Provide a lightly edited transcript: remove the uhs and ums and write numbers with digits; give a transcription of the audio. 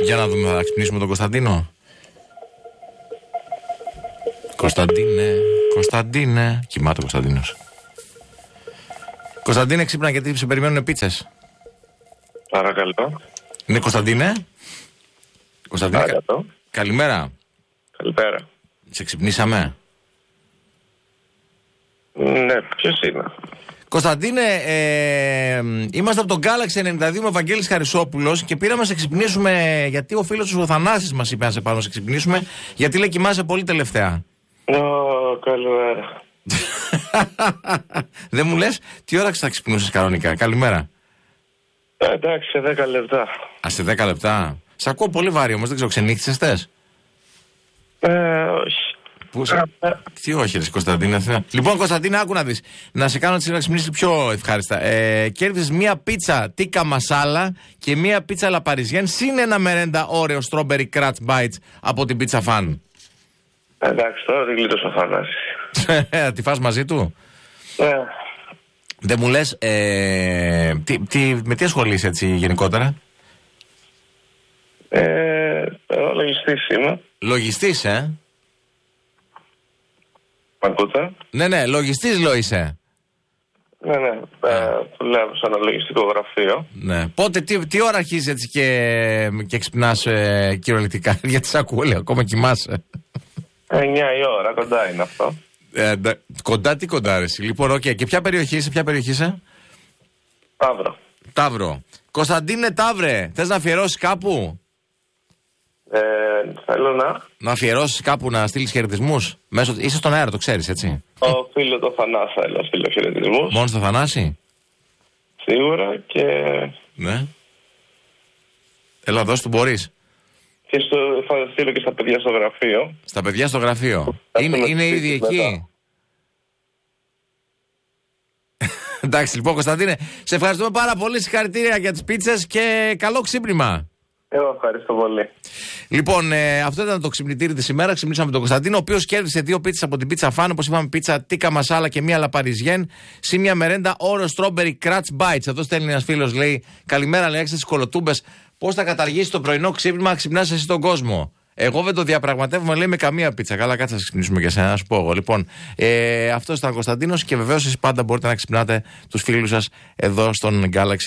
Για να δούμε, θα ξυπνήσουμε τον Κωνσταντίνο. Κωνσταντίνε. Κοιμάται ο Κωνσταντίνος. Κωνσταντίνε, ξύπνα γιατί σε περιμένουν πίτσες. Παρακαλώ. Είναι Κωνσταντίνε. Κωνσταντίνε, καλημέρα. Καλημέρα. Σε ξυπνήσαμε. Ναι, ποιος είναι? Κωνσταντίνε, είμαστε από τον Galaxy 92 με Βαγγέλης Χαρισόπουλος και πήραμε να σε ξυπνήσουμε γιατί ο φίλος του ο Θανάσης μας είπε να σε πάμε να σε ξυπνήσουμε γιατί λέει κοιμάσαι πολύ τελευταία. Καλημέρα. Δεν μου λες τι ώρα θα ξυπνούσες κανονικά? Καλημέρα. Εντάξει, σε 10 λεπτά. Σε 10 λεπτά. Σ' ακούω πολύ βάρη όμως, δεν ξέρω, ξενύχτησες χθες? Όχι. Τι όχι, ρε Κωνσταντίνα. Λοιπόν, Κωνσταντίνα, άκου να δεις. Να σε κάνω να ξυπνήσεις πιο ευχάριστα. Κέρδισες μία πίτσα τίκα μασάλα και μία πίτσα λαπαριζιέν συν ένα μερέντα όρεο strawberry crunch bites από την Pizza Fan. Εντάξει, τώρα δεν γλίτωσε ο Θανάσης. Τη φας μαζί του? Δεν μου λες, με τι ασχολείσαι έτσι γενικότερα? Λογιστής είμαι. Λογιστής, Μ' ακούτε? Ναι, λογιστής είσαι. Ναι, δουλεύω σε ένα λογιστικό γραφείο. Ναι. Πότε, τι ώρα αρχίζεις έτσι και ξυπνάς κυριολεκτικά? Γιατί σ' ακούω, λέει, ακόμα κοιμάσαι. 9 η ώρα, κοντά είναι αυτό. Κοντά, τι κοντά, ρε. Λοιπόν, οκ. Και ποια περιοχή είσαι? Ταύρο. Κωνσταντίνε Ταύρε, θες να αφιερώσεις κάπου? Θέλω να αφιερώσεις κάπου, να στείλεις χαιρετισμούς? Είσαι στον αέρα, το ξέρεις, έτσι? Ο φίλο το Θανάση θέλω να στείλω χαιρετισμούς. Μόνο στο Θανάση? Σίγουρα και... Ναι. Έλα, δώσ' του μπορείς. Και θα στείλω και στα παιδιά στο γραφείο. Στα παιδιά στο γραφείο. Είναι ήδη εκεί. Εντάξει, λοιπόν, Κωνσταντίνε, σε ευχαριστούμε πάρα πολύ. Συγχαρητήρια για τις πίτσες και καλό ξύπνημα. Εγώ ευχαριστώ πολύ. Λοιπόν, αυτό ήταν το ξυπνητήρι της ημέρας. Ξυπνήσαμε με τον Κωνσταντίνο, ο οποίος κέρδισε 2 πίτσες από την Pizza Fan. Όπως είπαμε, πίτσα τίκα μασάλα και μία λαπαριζιέν. Συ μια μερέντα όρο strawberry crunch bites. Εδώ στέλνει ένας φίλος, λέει: καλημέρα, λέει, έξω στις κολοτούμπες. Πώς θα καταργήσει το πρωινό ξύπνημα, ξυπνάς εσύ τον κόσμο? Εγώ δεν το διαπραγματεύομαι, λέει, με καμία πίτσα. Καλά, κάτσε να ξυπνήσουμε και εσένα, να σου πω εγώ. Λοιπόν, αυτό ήταν ο Κωνσταντίνος και βεβαίως εσείς πάντα μπορείτε να ξυπνάτε τους φίλους σας εδώ στον Galaxy